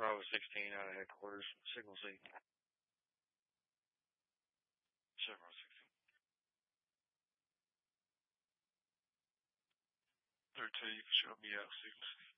Bravo 16 out of headquarters, Signal C. Chevron 16. 13, you can show me out, Signal C.